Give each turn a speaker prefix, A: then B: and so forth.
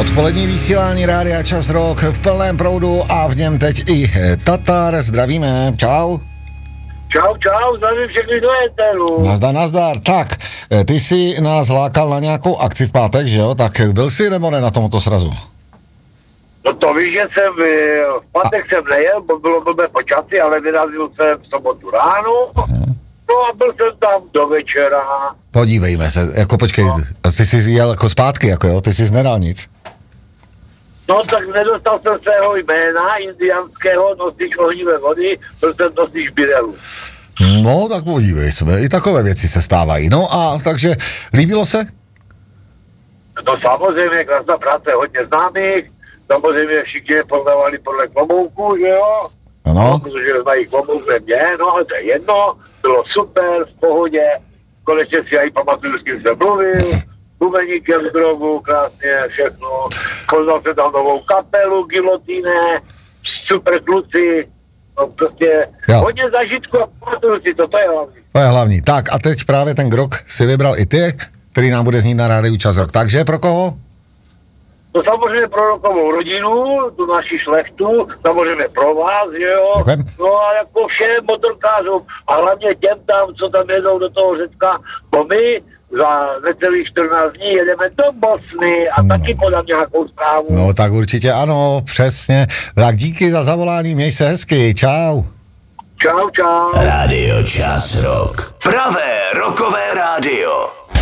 A: Odpolední vysílání Rádia Čas Rock v plném proudu a v něm teď i Tatar. Zdravíme, čau.
B: Čau, zdravím všechny do éteru.
A: Nazdar. Tak, ty jsi nás lákal na nějakou akci v pátek, že jo? Tak byl jsi nebo ne na tomto srazu?
B: No to víš, že jsem byl. V pátek jsem nejel, bo bylo blbé počasí, ale vyrazil jsem v sobotu ráno. No a byl jsem tam do večera.
A: Podívejme se, jako počkej, ty jsi jel jako zpátky, jako jo? Ty jsi nedal nic.
B: No tak nedostal jsem svého jména indiánského, nosič ohnivé vody, byl jsem nosič birelu.
A: No tak podívej se, i takové věci se stávají. No a takže líbilo se?
B: No samozřejmě, krásná práce, hodně známých. Samozřejmě všichni je poznávali podle klobouku, že jo?
A: Ano.
B: Protože znají klobouk ve mně, no ale to je jedno, bylo super, v pohodě, konečně si já i pamatuju, s kým jsem mluvil, bubeníkem z drogu, krásně, všechno, poznal jsem tam novou kapelu, Gilotine, super kluci, no prostě hodně zažitku a pamatuju si to je hlavní.
A: To je hlavní. Tak a teď právě ten grok si vybral i ty, který nám bude znít na rádiu Čas Rock. Takže pro koho?
B: To samozřejmě pro rokovou rodinu, tu naši šlechtu, samozřejmě pro vás, že jo?
A: Děkujem.
B: No a jako všem motorkářům a hlavně těm tam, co tam jedou do toho Řecka, bo my za necelých 14 dní jedeme do Bosny a taky podám nějakou zprávu.
A: No tak určitě ano, přesně. Tak díky za zavolání, měj se hezky, čau.
B: Čau.
C: Rádio Čas Rock. Pravé rockové rádio.